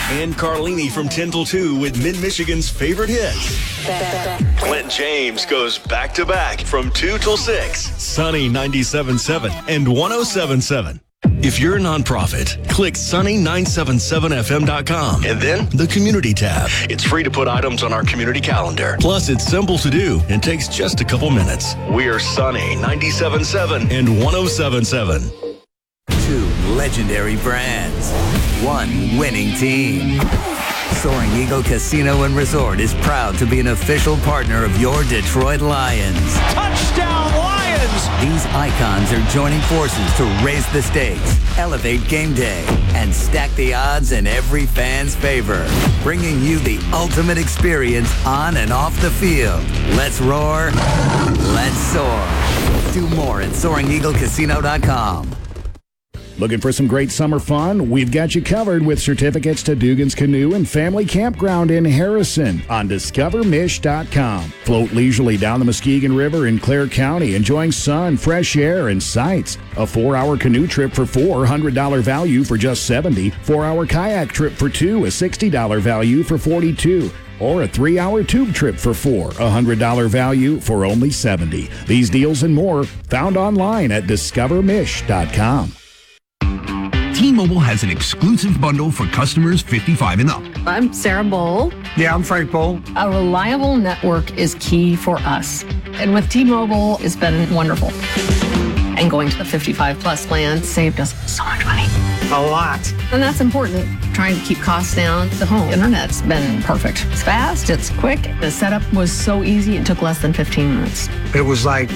And Carlini from 10 till 2 with Mid-Michigan's favorite hits. Clint James goes back-to-back from 2 till 6. Sunny 97.7 and 107.7. If you're a nonprofit, click sunny977fm.com and then the community tab. It's free to put items on our community calendar. Plus, it's simple to do and takes just a couple minutes. We are Sunny 97.7 and 107.7. Two legendary brands, one winning team. Soaring Eagle Casino and Resort is proud to be an official partner of your Detroit Lions. Touchdown Lions! These icons are joining forces to raise the stakes, elevate game day, and stack the odds in every fan's favor, bringing you the ultimate experience on and off the field. Let's roar, let's soar. Do more at SoaringEagleCasino.com. Looking for some great summer fun? We've got you covered with certificates to Dugan's Canoe and Family Campground in Harrison on DiscoverMish.com. Float leisurely down the Muskegon River in Clare County, enjoying sun, fresh air, and sights. A 4-hour canoe trip for $400 value for just $70. 4-hour kayak trip for 2, a $60 value for $42. Or a 3-hour tube trip for 4, $100 value for only $70. These deals and more found online at DiscoverMish.com. T-Mobile has an exclusive bundle for customers 55 and up. I'm Sarah Bowl. Yeah, I'm Frank Bowl. A reliable network is key for us. And with T-Mobile, it's been wonderful. And going to the 55 plus plan saved us so much money. A lot. And that's important. Trying to keep costs down. The home internet's been perfect. It's fast, it's quick. The setup was so easy, it took less than 15 minutes. It was like,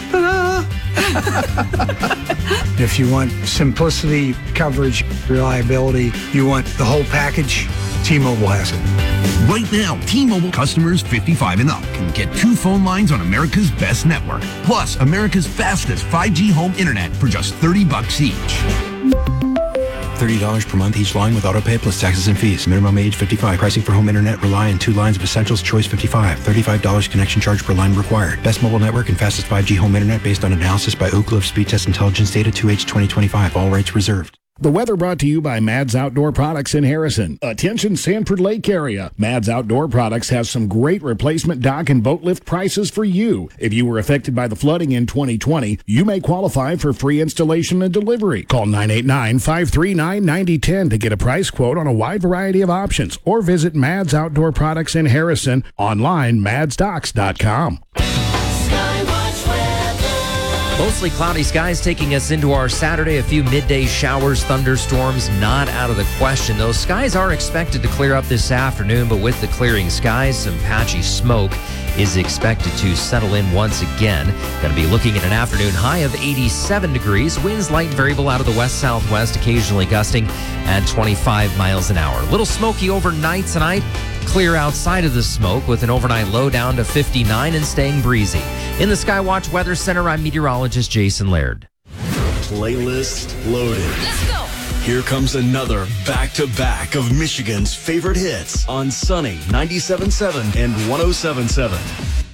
if you want simplicity, coverage, reliability, you want the whole package, T-Mobile has it. Right now, T-Mobile customers 55 and up can get 2 phone lines on America's best network, plus America's fastest 5G home internet for just $30 each. $30 per month each line with autopay plus taxes and fees. Minimum age 55. Pricing for home internet rely on 2 lines of essentials. Choice 55. $35 connection charge per line required. Best mobile network and fastest 5G home internet based on analysis by Oak Grove Speed Test Intelligence data 2H 2025. All rights reserved. The weather brought to you by Mads Outdoor Products in Harrison. Attention Sanford Lake area. Mads Outdoor Products has some great replacement dock and boat lift prices for you. If you were affected by the flooding in 2020, you may qualify for free installation and delivery. Call 989-539-9010 to get a price quote on a wide variety of options, or visit Mads Outdoor Products in Harrison online, madsdocks.com. Mostly cloudy skies taking us into our Saturday. A few midday showers, thunderstorms, not out of the question. Those skies are expected to clear up this afternoon, but with the clearing skies, some patchy smoke is expected to settle in once again. Going to be looking at an afternoon high of 87 degrees. Winds light and variable out of the west-southwest, occasionally gusting at 25 miles an hour. A little smoky overnight tonight. Clear outside of the smoke with an overnight low down to 59 and staying breezy. In the Skywatch Weather Center, I'm meteorologist Jason Laird. Playlist loaded. Let's go! Here comes another back-to-back of Michigan's favorite hits on Sunny 97.7 and 107.7.